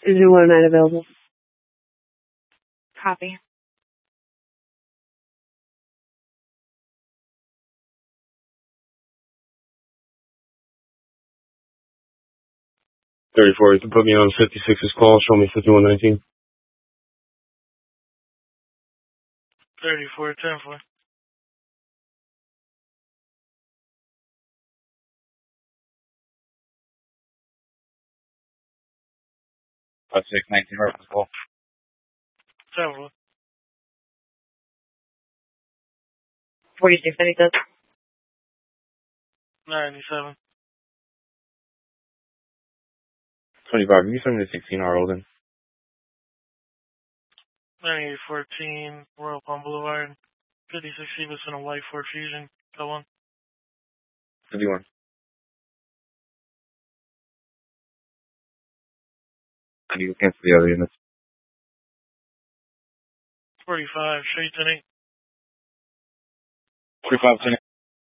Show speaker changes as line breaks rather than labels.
Is your 109 available?
Copy.
You can put me on 56's call. Show me 5119.
34-10-4.
That's 619 reference call.
10-4.
4696.
97.
25, you can send me the 16R Olden.
9814 Royal Palm Boulevard. 56 Cebus and a white Ford Fusion. Go on.
51.
And you can cancel the other units.
45, straight to 8.
45, 10.